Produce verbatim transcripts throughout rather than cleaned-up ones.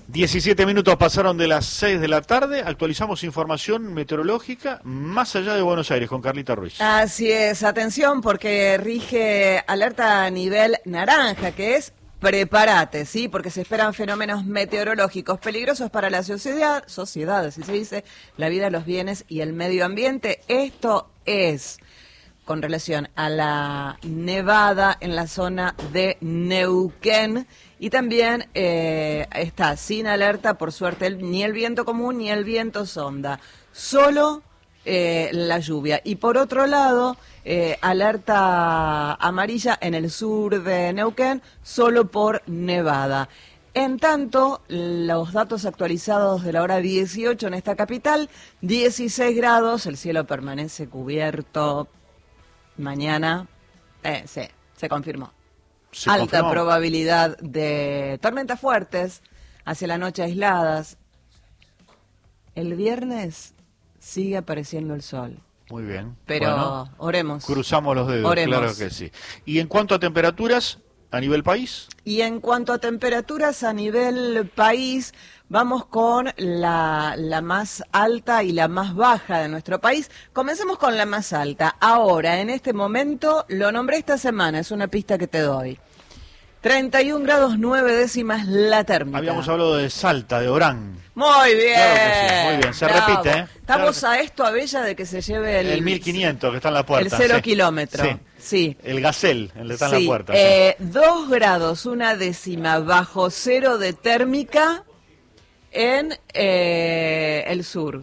diecisiete minutos pasaron de las seis de la tarde, actualizamos información meteorológica más allá de Buenos Aires con Carlita Ruiz. Así es, atención porque rige alerta a nivel naranja, que es prepárate, ¿sí? Porque se esperan fenómenos meteorológicos peligrosos para la sociedad, sociedad, así se dice, la vida, los bienes y el medio ambiente. Esto es con relación a la nevada en la zona de Neuquén. Y también eh, está sin alerta, por suerte, el, ni el viento común ni el viento sonda, solo eh, la lluvia. Y por otro lado, eh, alerta amarilla en el sur de Neuquén, solo por nevada. En tanto, los datos actualizados de la hora dieciocho en esta capital, dieciséis grados, el cielo permanece cubierto. Mañana, eh, sí, se confirmó. Se Alta confirmó. probabilidad de tormentas fuertes hacia la noche aisladas. El viernes sigue apareciendo el sol. Muy bien. Pero Bueno, oremos. cruzamos los dedos, Oremos. claro que sí. Y en cuanto a temperaturas, a nivel país, Y en cuanto a temperaturas a nivel país, vamos con la, la más alta y la más baja de nuestro país. Comencemos con la más alta. Ahora, en este momento, lo nombré esta semana, es una pista que te doy. treinta y un grados nueve décimas la térmica. habíamos hablado de Salta, de Orán. Muy bien. Claro que sí, muy bien, se Bravo. repite, ¿eh? Estamos Claro. a esto, a Bella, de que se lleve el... El mil quinientos que está en la puerta. El cero sí. kilómetro. Sí. Sí. El Gacel, el que está en Sí, la puerta. eh, dos grados, una décima bajo cero de térmica en eh, el sur.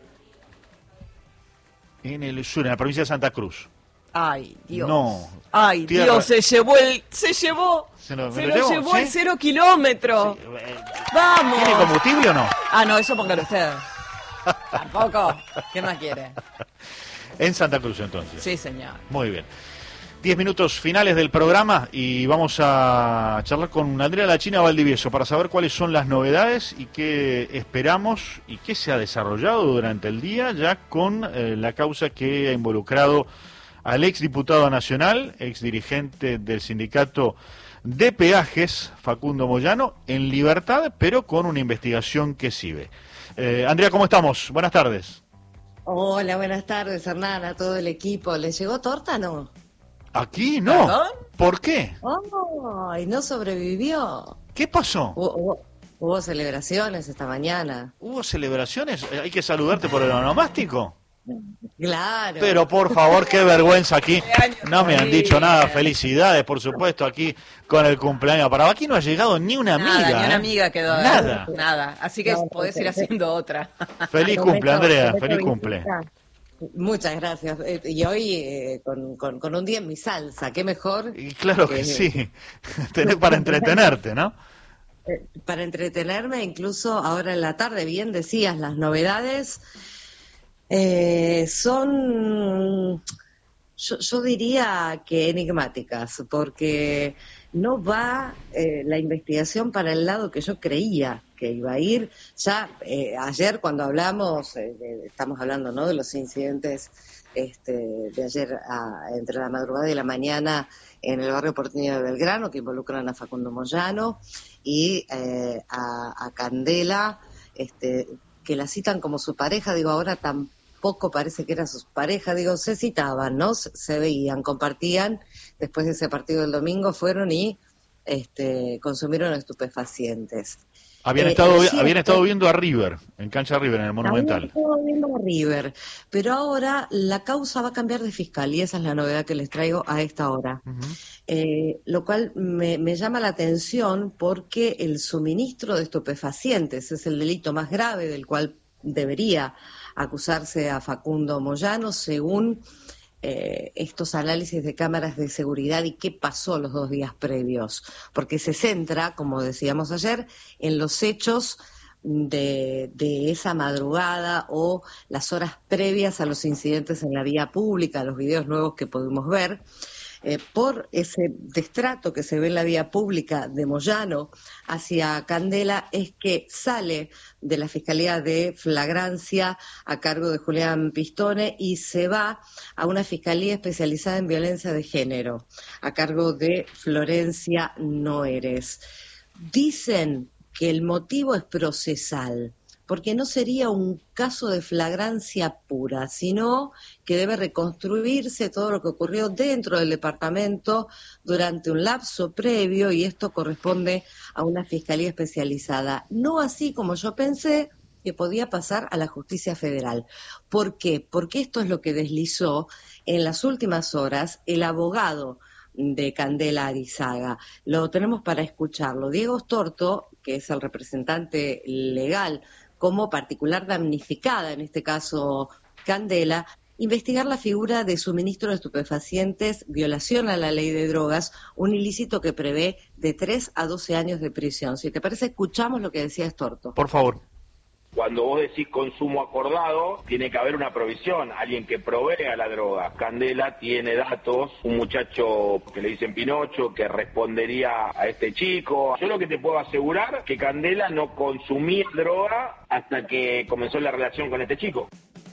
sí. En el sur, en la provincia de Santa Cruz. Ay, Dios. No. Ay, Tierra. Dios, se llevó el... Se llevó... ¿Se lo, Se me lo llevo? llevó ¿Sí? el cero kilómetro. Sí, eh, Vamos. ¿Tiene combustible o no? Ah, no, eso póngalo usted. Tampoco. ¿Qué más quiere? En Santa Cruz, entonces. Sí, señor. Muy bien. Diez minutos finales del programa y vamos a charlar con Andrea La China Valdivieso para saber cuáles son las novedades y qué esperamos y qué se ha desarrollado durante el día ya con eh, la causa que ha involucrado al ex diputado nacional, ex dirigente del sindicato de peajes, Facundo Moyano, en libertad, pero con una investigación que sigue. Eh, Andrea, ¿cómo estamos? Buenas tardes. Hola, buenas tardes, Hernán, a todo el equipo. ¿Les llegó torta, no? Aquí no. ¿Perdón? ¿Por qué? ¡Ay, no sobrevivió! ¿Qué pasó? Hubo, hubo- hubo celebraciones esta mañana. ¿Hubo celebraciones? Eh, ¿Hay que saludarte por el onomástico? Claro. Pero por favor, qué vergüenza aquí. No me han Sí. dicho nada. Felicidades, por supuesto, aquí con el cumpleaños. Para aquí no ha llegado ni una amiga. Nada, ni una ¿eh? amiga quedó. ¿eh? Nada. Nada. Así que No, podés ir porque- haciendo otra. Feliz Prometo- cumple, Andrea. prometo Feliz cumple. visitar. Muchas gracias. Eh, Y hoy eh, con, con, con un día en mi salsa, qué mejor. Y claro que Eh, sí. Tenés para entretenerte, ¿no? Eh, Para entretenerme, incluso ahora en la tarde, bien decías, las novedades eh, son, yo, yo diría que enigmáticas, porque no va eh, la investigación para el lado que yo creía que iba a ir. Ya eh, ayer cuando hablamos, eh, de- estamos hablando, ¿no?, de los incidentes este, de ayer a- entre la madrugada y la mañana en el barrio porteño de Belgrano, que involucran a Facundo Moyano y eh, a, a Candela, este, que la citan como su pareja. Digo, ahora tampoco parece que era su pareja. Digo, se citaban, ¿no? Se, se veían, compartían. Después de ese partido del domingo fueron y este, consumieron estupefacientes. Habían, Eh, estado, sí, habían esto- estado viendo a River, en cancha River, en el Monumental. Habían estado viendo a River, pero ahora la causa va a cambiar de fiscal y esa es la novedad que les traigo a esta hora. Ujú. Eh, lo cual me, me llama la atención porque el suministro de estupefacientes es el delito más grave del cual debería acusarse a Facundo Moyano según eh, estos análisis de cámaras de seguridad y qué pasó los dos días previos, porque se centra, como decíamos ayer, en los hechos de, de esa madrugada o las horas previas a los incidentes en la vía pública, los videos nuevos que pudimos ver. Eh, por ese destrato que se ve en la vía pública de Moyano hacia Candela, es que sale de la Fiscalía de Flagrancia a cargo de Julián Pistone y se va a una Fiscalía especializada en violencia de género a cargo de Florencia Noeres. Dicen que el motivo es procesal, porque no sería un caso de flagrancia pura, sino que debe reconstruirse todo lo que ocurrió dentro del departamento durante un lapso previo, y esto corresponde a una fiscalía especializada. No así como yo pensé que podía pasar a la justicia federal. ¿Por qué? Porque esto es lo que deslizó en las últimas horas el abogado de Candela Arizaga. Lo tenemos para escucharlo. Diego Storto, que es el representante legal como particular damnificada, en este caso Candela, investigar la figura de suministro de estupefacientes, violación a la ley de drogas, un ilícito que prevé de tres a doce años de prisión. Si te parece, escuchamos lo que decía Storto. Por favor. Cuando vos decís consumo acordado, tiene que haber una provisión, alguien que provea la droga. Candela tiene datos, un muchacho que le dicen Pinocho, que respondería a este chico. Yo lo que te puedo asegurar que Candela no consumía droga hasta que comenzó la relación con este chico.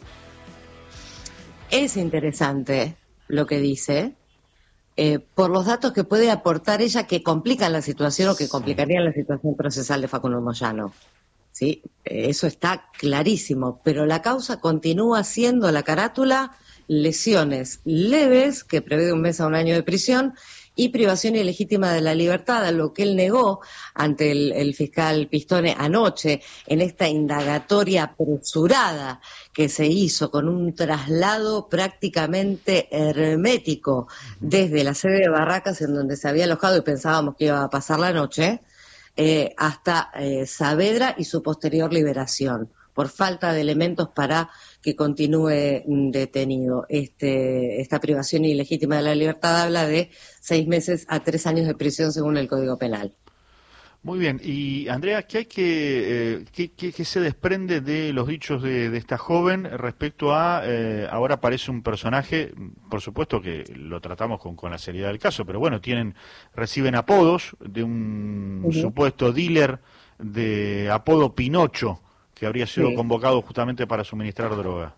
Es interesante lo que dice, eh, por los datos que puede aportar ella que complican la situación o que complicarían la situación procesal de Facundo Moyano. Sí, eso está clarísimo, pero la causa continúa siendo la carátula lesiones leves, que prevé de un mes a un año de prisión, y privación ilegítima de la libertad, a lo que él negó ante el, el fiscal Pistone anoche en esta indagatoria apresurada que se hizo con un traslado prácticamente hermético desde la sede de Barracas, en donde se había alojado y pensábamos que iba a pasar la noche, Eh, hasta eh, Saavedra y su posterior liberación, por falta de elementos para que continúe detenido. Este, esta privación ilegítima de la libertad habla de seis meses a tres años de prisión según el Código Penal. Muy bien, y Andrea, ¿qué hay que, eh, qué, qué, qué se desprende de los dichos de, de esta joven respecto a, eh, ahora aparece un personaje, por supuesto que lo tratamos con, con la seriedad del caso, pero bueno, tienen, reciben apodos de un uh-huh. supuesto dealer de apodo Pinocho, que habría sido sí. convocado justamente para suministrar droga?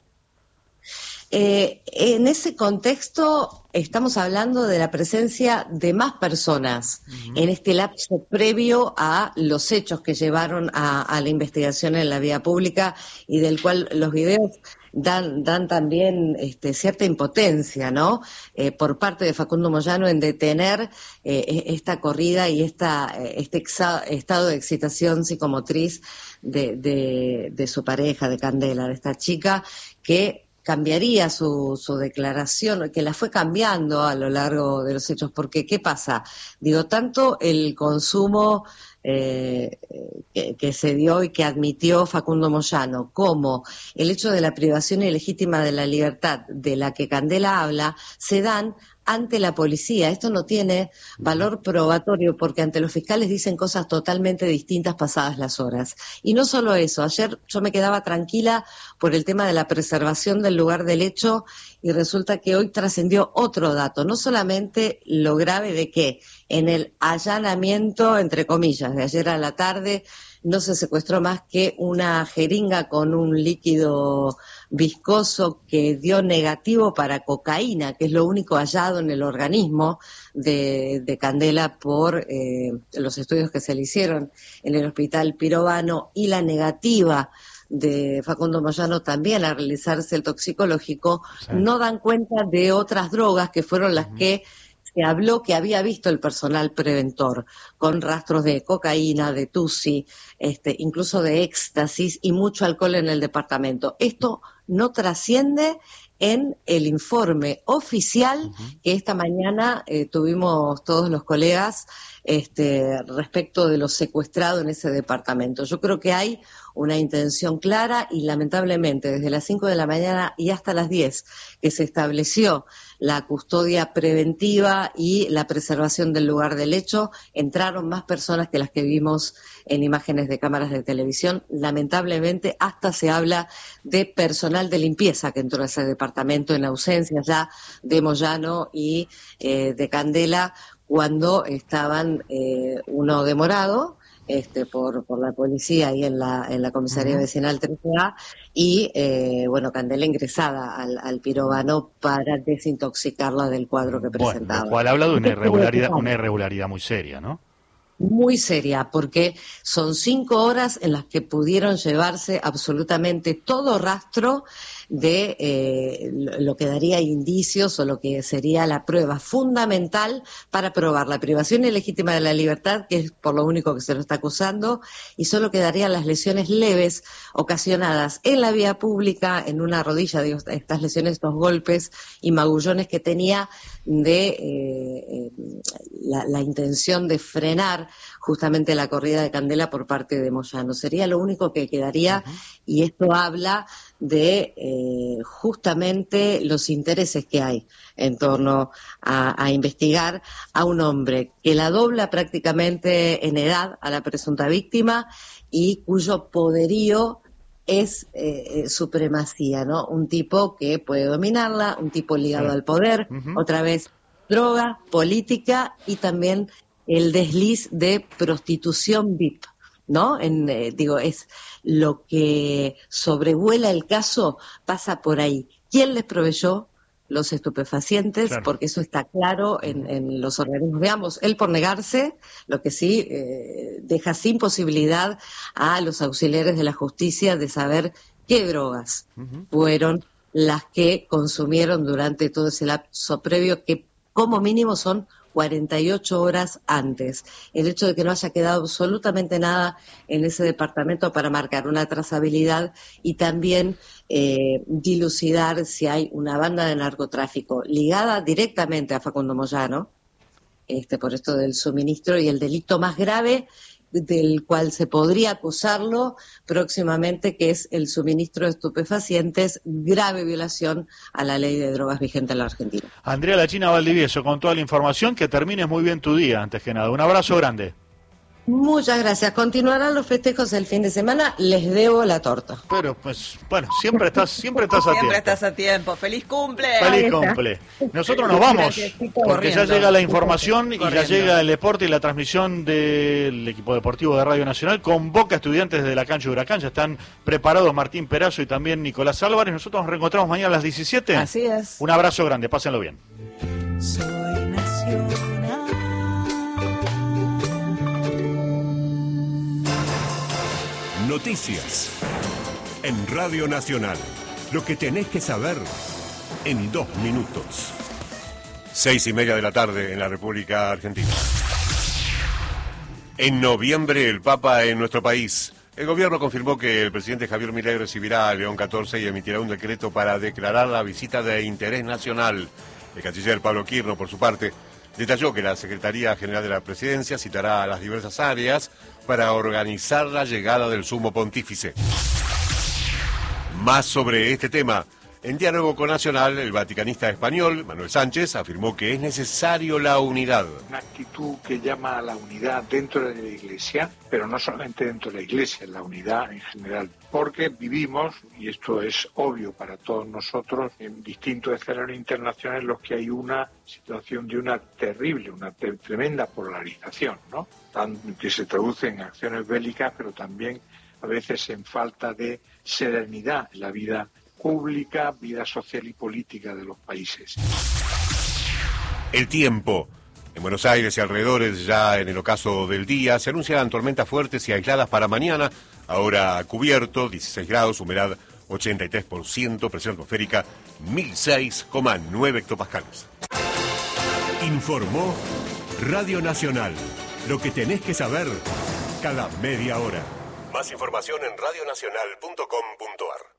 Eh, en ese contexto estamos hablando de la presencia de más personas uh-huh. en este lapso previo a los hechos que llevaron a, a la investigación en la vía pública y del cual los videos dan, dan también este, cierta impotencia, ¿no? Eh, por parte de Facundo Moyano en detener eh, esta corrida y esta, este exa, estado de excitación psicomotriz de, de, de su pareja, de Candela, de esta chica que cambiaría su, su declaración, que la fue cambiando a lo largo de los hechos, porque ¿qué pasa? Digo, tanto el consumo eh, que, que se dio y que admitió Facundo Moyano, como el hecho de la privación ilegítima de la libertad de la que Candela habla, se dan ante la policía. Esto no tiene valor probatorio porque ante los fiscales dicen cosas totalmente distintas pasadas las horas. Y no solo eso, ayer yo me quedaba tranquila por el tema de la preservación del lugar del hecho y resulta que hoy trascendió otro dato, no solamente lo grave de que en el allanamiento, entre comillas, de ayer a la tarde no se secuestró más que una jeringa con un líquido viscoso que dio negativo para cocaína, que es lo único hallado en el organismo de, de Candela por eh, los estudios que se le hicieron en el hospital Pirovano, y la negativa de Facundo Moyano también a realizarse el toxicológico, sí. no dan cuenta de otras drogas que fueron las uh-huh. que se habló que había visto el personal preventor, con rastros de cocaína, de tusi, este, incluso de éxtasis y mucho alcohol en el departamento. Esto no trasciende en el informe oficial uh-huh. que esta mañana eh, tuvimos todos los colegas este, respecto de lo secuestrado en ese departamento. Yo creo que hay una intención clara y lamentablemente desde las cinco de la mañana y hasta las diez que se estableció la custodia preventiva y la preservación del lugar del hecho, entraron más personas que las que vimos en imágenes de cámaras de televisión. Lamentablemente hasta se habla de personal de limpieza que entró a ese departamento en ausencia ya de Moyano y eh, de Candela cuando estaban eh, uno demorado Este, por, por la policía y en la, en la comisaría uh-huh. vecinal trece A y, eh, bueno, Candela ingresada al, al Pirovano para desintoxicarla del cuadro que presentaba. Bueno, lo cual habla de una irregularidad, una irregularidad muy seria, ¿no? muy seria, porque son cinco horas en las que pudieron llevarse absolutamente todo rastro de eh, lo que daría indicios o lo que sería la prueba fundamental para probar la privación ilegítima de la libertad, que es por lo único que se lo está acusando, y solo quedarían las lesiones leves ocasionadas en la vía pública, en una rodilla, digo, estas lesiones, estos golpes y magullones que tenía de eh, eh, la, la intención de frenar justamente la corrida de Candela por parte de Moyano. Sería lo único que quedaría, uh-huh. y esto habla de eh, justamente los intereses que hay en torno a, a investigar a un hombre que la dobla prácticamente en edad a la presunta víctima y cuyo poderío es eh, supremacía, ¿no? Un tipo que puede dominarla, un tipo ligado sí. al poder, uh-huh. otra vez droga, política y también el desliz de prostitución V I P, ¿no? En, eh, digo, es lo que sobrevuela el caso, pasa por ahí. ¿Quién les proveyó los estupefacientes? Claro. Porque eso está claro en, en los organismos de ambos. Él por negarse, lo que sí eh, deja sin posibilidad a los auxiliares de la justicia de saber qué drogas uh-huh. fueron las que consumieron durante todo ese lapso previo, que como mínimo son cuarenta y ocho horas antes. El hecho de que no haya quedado absolutamente nada en ese departamento para marcar una trazabilidad y también eh, dilucidar si hay una banda de narcotráfico ligada directamente a Facundo Moyano, este, por esto del suministro, y el delito más grave del cual se podría acusarlo próximamente, que es el suministro de estupefacientes, grave violación a la ley de drogas vigente en la Argentina. Andrea La China Valdivieso, con toda la información, que termines muy bien tu día, antes que nada. Un abrazo grande. Muchas gracias. Continuarán los festejos el fin de semana. Les debo la torta. Pero, pues, bueno, siempre estás, siempre estás a siempre tiempo. Siempre estás a tiempo. ¡Feliz cumple! ¡Feliz cumple! Nosotros nos vamos, porque ya llega la información y ya llega el deporte y la transmisión del equipo deportivo de Radio Nacional con Boca Estudiantes de la cancha de Huracán. Ya están preparados Martín Perazo y también Nicolás Álvarez. Nosotros nos reencontramos mañana a las diecisiete. Así es. Un abrazo grande. Pásenlo bien. Soy nacional. Noticias en Radio Nacional. Lo que tenés que saber en dos minutos. Seis y media de la tarde en la República Argentina. En noviembre, el Papa en nuestro país. El gobierno confirmó que el presidente Javier Milei recibirá a León catorce y emitirá un decreto para declarar la visita de interés nacional. El canciller Pablo Quirno, por su parte, detalló que la Secretaría General de la Presidencia citará a las diversas áreas para organizar la llegada del sumo pontífice. Más sobre este tema. En diálogo con Nacional, el vaticanista español, Manuel Sánchez, afirmó que es necesario la unidad. Una actitud que llama a la unidad dentro de la Iglesia, pero no solamente dentro de la Iglesia, la unidad en general. Porque vivimos, y esto es obvio para todos nosotros, en distintos escenarios internacionales en los que hay una situación de una terrible, una te- tremenda polarización, ¿no? Tan, que se traduce en acciones bélicas, pero también a veces en falta de serenidad en la vida pública, vida social y política de los países. El tiempo. En Buenos Aires y alrededores, ya en el ocaso del día, se anuncian tormentas fuertes y aisladas para mañana. Ahora cubierto, dieciséis grados, humedad ochenta y tres por ciento, presión atmosférica mil seis coma nueve hectopascales. Informó Radio Nacional. Lo que tenés que saber cada media hora. Más información en radionacional punto com punto ar.